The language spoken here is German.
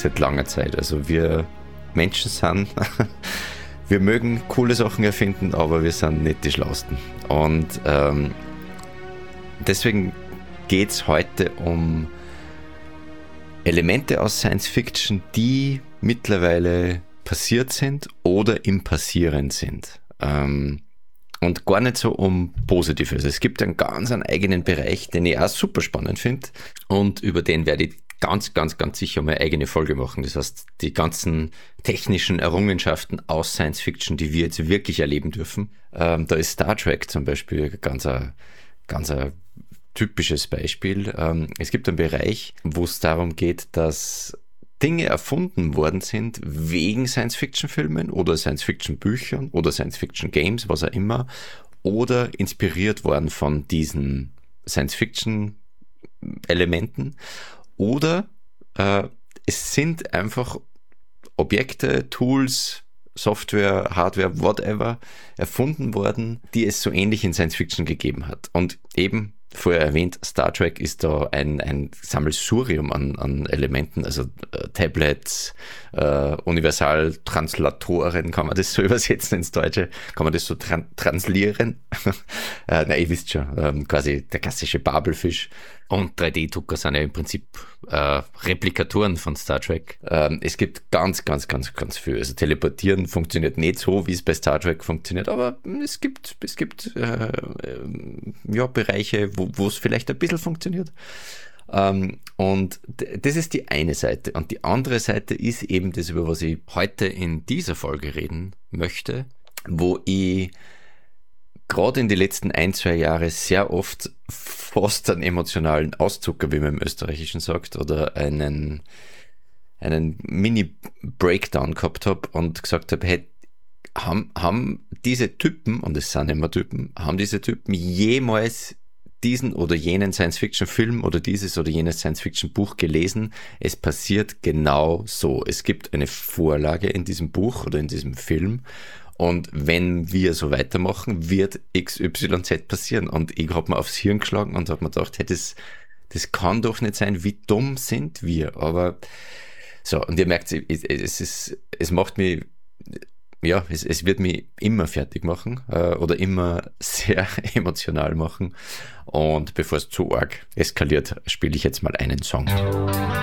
seit langer Zeit. Also wir Menschen sind, wir mögen coole Sachen erfinden, aber wir sind nicht die Schlausten. Und deswegen geht es heute um Elemente aus Science Fiction, die mittlerweile passiert sind oder im Passieren sind. Und gar nicht so um Positives. Es gibt einen ganz eigenen Bereich, den ich auch super spannend finde. Und über den werde ich ganz sicher mal eine eigene Folge machen. Das heißt, die ganzen technischen Errungenschaften aus Science Fiction, die wir jetzt wirklich erleben dürfen. Da ist Star Trek zum Beispiel ganz ein typisches Beispiel. Es gibt einen Bereich, wo es darum geht, dass Dinge erfunden worden sind wegen Science-Fiction-Filmen oder Science-Fiction-Büchern oder Science-Fiction-Games, was auch immer, oder inspiriert worden von diesen Science-Fiction-Elementen, oder es sind einfach Objekte, Tools, Software, Hardware, whatever, erfunden worden, die es so ähnlich in Science-Fiction gegeben hat. Und eben vorher erwähnt, Star Trek ist da ein Sammelsurium an Elementen, also Tablets, Universaltranslatoren, kann man das so übersetzen ins Deutsche? Kann man das so translieren? Nein, ihr wisst schon, quasi der klassische Babelfisch. Und 3D-Drucker sind ja im Prinzip Replikatoren von Star Trek. Es gibt ganz viel. Also Teleportieren funktioniert nicht so, wie es bei Star Trek funktioniert, aber es gibt Bereiche, wo es vielleicht ein bisschen funktioniert. Und das ist die eine Seite. Und die andere Seite ist eben das, über was ich heute in dieser Folge reden möchte, wo ich gerade in den letzten 1-2 Jahre sehr oft fast einen emotionalen Auszucker, wie man im Österreichischen sagt, oder einen Mini-Breakdown gehabt habe und gesagt habe, hey, haben diese Typen, und es sind immer Typen, haben diese Typen jemals diesen oder jenen Science-Fiction-Film oder dieses oder jenes Science-Fiction-Buch gelesen? Es passiert genau so. Es gibt eine Vorlage in diesem Buch oder in diesem Film, und wenn wir so weitermachen, wird XYZ passieren. Und ich habe mir aufs Hirn geschlagen und habe mir gedacht, hey, das kann doch nicht sein, wie dumm sind wir. Aber so, und ihr merkt, es macht mich, ja, es wird mich immer fertig machen oder immer sehr emotional machen. Und bevor es zu arg eskaliert, spiele ich jetzt mal einen Song.